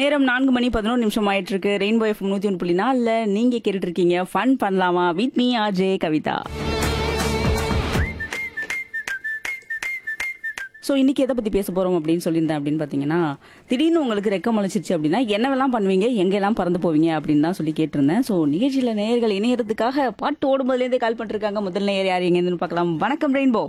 நேரம் 4:11 ஆயிட்டு இருக்கு. ரெயின்போ எஃப்எம் 101.4ல நீங்க கேட்டுட்டு இருக்கீங்க ஃபன் பண்ணலாமா with me RJ Kavitha. So இன்னைக்கு எதை பத்தி பேச போறோம் அப்படின்னு சொல்லியிருந்தேன் அப்படின்னு பாத்தீங்கன்னா, திடீர்னு உங்களுக்கு ரெக்கம் முளைச்சிருச்சு அப்படின்னா என்னவெல்லாம் பண்ணுவீங்க, எங்கெல்லாம் பறந்து போவீங்க அப்படின்னு தான் சொல்லி கேட்டிருந்தேன். ஸோ நிகழ்ச்சியில நேயர்கள் இணையறதுக்காக பாட்டு ஓடும்போதுலேருந்தே கால் பண்ணிருக்காங்க. முதல் நேயர் யார் எங்கேருந்து பார்க்கலாம். வணக்கம் ரெயின்போ.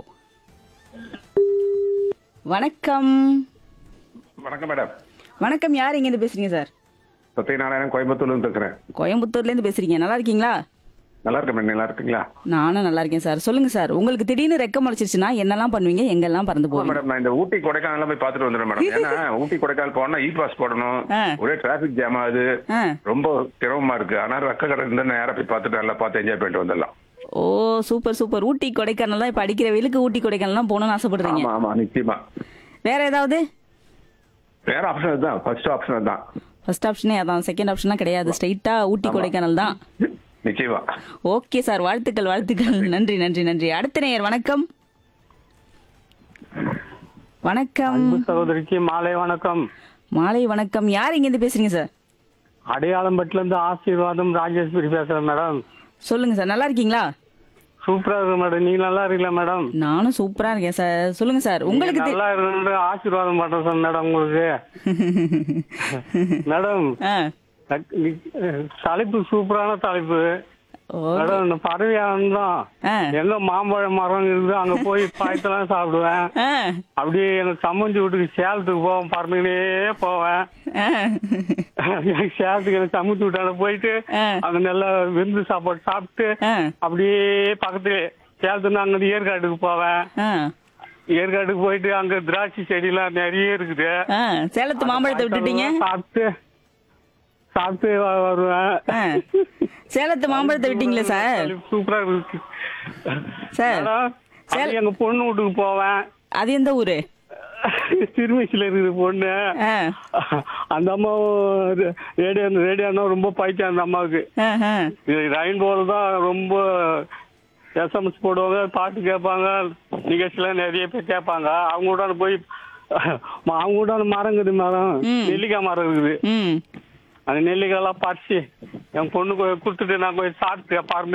வணக்கம். வணக்கம் மேடம். வணக்கம், யார் எங்கேருந்து பேசுறீங்க சார்? சத்யநாராயணன் கோயம்புத்தூர்ல இருந்து இருக்கிறேன். கோயம்புத்தூர்ல இருந்து பேசுறீங்க. நல்லா இருக்கீங்களா? நல்லா இருக்கேன் மேடம். நல்லா இருக்கீங்களா? நானும் நல்லா இருக்கேன் சார். சொல்லுங்க சார், உங்களுக்கு திடீர்னு ரெக்கம் முளைச்சிருச்சுன்னா என்னெல்லாம் பண்ணுவீங்க, எங்கெல்லாம் பறந்து போவீங்க? மேடம், நான் இந்த ஊட்டி கொடைக்கானல் போய் பார்த்துட்டு வந்துடுறேன் மேடம். ஏன்னா ஊட்டி கொடைக்கானல் போனா இ பாஸ் போடணும், ஒரே டிராபிக் ஜாம் ஆகுது, ரொம்ப சிரமமா இருக்கு. ஆனால் ரெக்க கடை இருந்தா நேரம் போய் பார்த்துட்டு நல்லா பார்த்து என்ஜாய் பண்ணிட்டு வந்துடலாம். ஓ சூப்பர் சூப்பர். ஊட்டி கொடைக்கானல் தான் இப்ப அடிக்கிற வெயிலுக்கு ஊட்டி கொடைக்கானல் போகணும்னு ஆசைப்படுறீங்க. ஆமா ஆமா, நிச்சயமா. வேற ஏதாவது? வேற ஆப்ஷன் தான், ஃபர்ஸ்ட் ஆப்ஷன் தான். ஃபர்ஸ்ட் ஆப்ஷனே அதான், செகண்ட் ஆப்ஷன்லாம் கிடையாது, ஸ்ட்ரைட்டா ஊட்டி கொடைக்கானல் தான். நிச்சயமா. ஓகே சார், வாழ்த்துக்கள் வாழ்த்துக்கள். நன்றி நன்றி நன்றி. அடுத்த நேயர் வணக்கம். வணக்கம் சகோதரிக்கு மாலை வணக்கம். மாலை வணக்கம். யார் இங்க இருந்து பேசுறீங்க சார்? அடையாளம்பட்டுல இருந்து ஆசீர்வாதம் ராஜேஸ்வரி பேசுறேன் மேடம். சொல்லுங்க சார், நல்லா இருக்கீங்களா? சூப்பரா இருக்கு மேடம். நீங்க நல்லா இருக்கீங்களா மேடம்? நானும் சூப்பரா இருக்கேன் சார். சொல்லுங்க சார், உங்களுக்கு நல்லா இருக்கு ஆசீர்வாதம் பண்றேன் சார் மேடம் உங்களுக்கு. மேடம் தலைப்பு சூப்பரான தலைப்பு மேடம். இந்த பறவையானம் தான் எங்க மாம்பழ மரம் இருக்குது அங்க போய் பாயத்தெல்லாம் சாப்பிடுவேன். அப்படியே எனக்கு சம்மந்தி வீட்டுக்கு சேலத்துக்கு போவேன், பறந்துக்கிட்டே போவேன். சேலத்துக்கு எனக்கு சம்மந்தி வீட்டால போயிட்டு அங்க நல்லா விருந்து சாப்பாடு சாப்பிட்டு அப்படியே பக்கத்துல சேலத்துல அங்க ஏற்காட்டுக்கு போவேன். ஏற்காட்டுக்கு போயிட்டு அங்க திராட்சை செடி எல்லாம் நிறைய இருக்குது. சேலத்து மாம்பழத்தை விட்டுட்டீங்க, சாப்பிட்டு வருவேன். சேலத்து மாம்பழத்தை விட்டீங்களா சார்? சூப்பரா இருக்கு சார். எங்க பொண்ணு வீட்டுக்கு போவேன். அது எந்த ஊரு? திருமிச்சில இருக்குது பொண்ணு. அந்த அம்மாவும் ரேடியோ ரொம்ப பைத்தியம். அந்த அம்மாவுக்கு ரெயின்போல தான் ரொம்ப எஸ்எம்எஸ் போடுவாங்க, பாட்டு கேட்பாங்க, நிகழ்ச்சியில நிறைய பேர் கேட்பாங்க. அவங்க கூட போய் அவங்க கூட மரம் இருக்குது, மரம் நெல்லிக்காய் மரம் இருக்குது. அந்த நெல்லிக்காய் எல்லாம் பறிச்சு என் பொண்ணுக்கு கொடுத்துட்டு நான் போய் சாப்பிட்டு